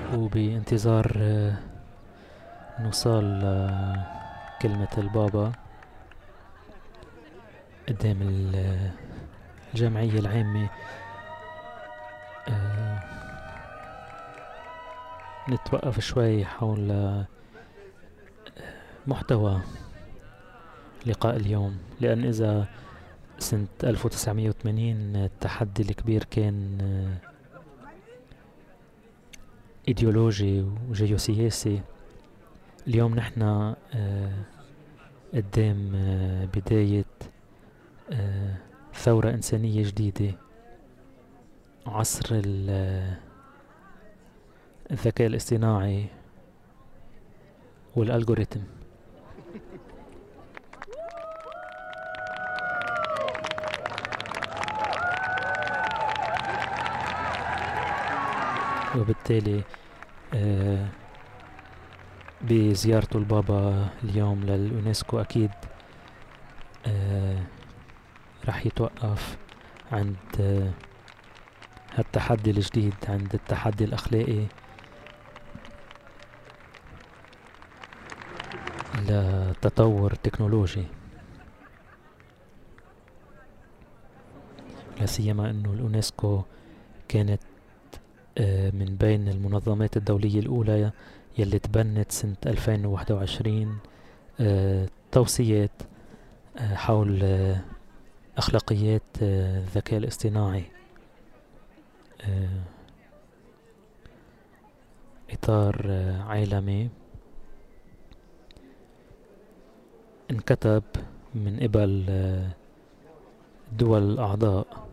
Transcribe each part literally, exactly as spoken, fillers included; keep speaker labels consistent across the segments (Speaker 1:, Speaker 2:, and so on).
Speaker 1: وبانتظار آه، نوصل آه، كلمة البابا قدام ال- الجمعية العامة. آه، نتوقف شوي حول آه، محتوى لقاء اليوم، لأن إذا سنة ألف وتسعمية وثمانين التحدي الكبير كان آه، إيديولوجي وجيوسياسي، اليوم نحن آه، قدام آه، بداية آه، ثورة إنسانية جديدة، عصر ال- آه، الذكاء الاصطناعي والألغوريتم. وبالتالي آه، بزيارته البابا اليوم لليونسكو أكيد آه، راح يتوقف عند آه، هالتحدي الجديد، عند التحدي الأخلاقي لتطور تكنولوجي، لا سيما انه اليونسكو كانت آه، من بين المنظمات الدولية الأولى يلي تبنت سنة ألفين وواحد وعشرين آه، توصيات آه، حول آه، أخلاقيات آه، الذكاء الاصطناعي. آه، إطار آه، عالمي انكتب من قبل آه، الدول الأعضاء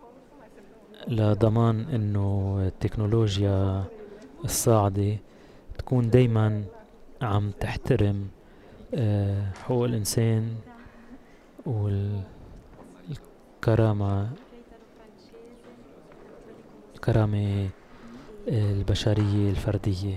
Speaker 1: لضمان انه التكنولوجيا الصاعدة تكون دايما عم تحترم آه، حقوق الإنسان والكرامة، الكرامة آه، البشرية الفردية.